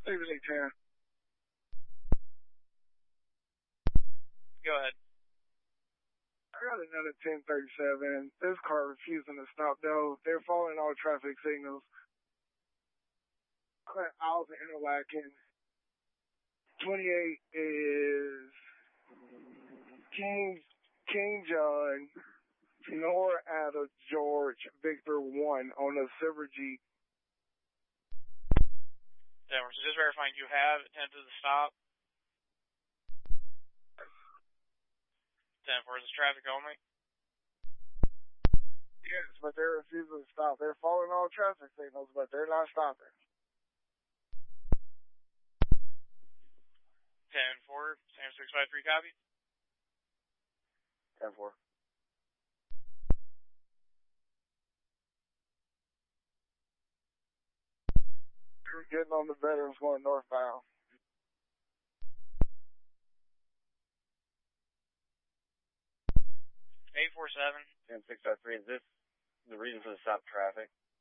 Labor Day 10. Go ahead. I got another 1037. This car refusing to stop though. They're following all traffic signals. Owls and Interlaken. 28 is King John, Nora Ada George, Victor 1 on a silver Jeep. Denver, so just verifying you have attempted to stop. 10-4, is this traffic only? Yes, but they're refusing to stop. They're following all traffic signals, but they're not stopping. 10-4, Sam 653 copy. 10-4. We're getting on the Veterans going northbound. 847. 10-653, is this the reason for the stop traffic?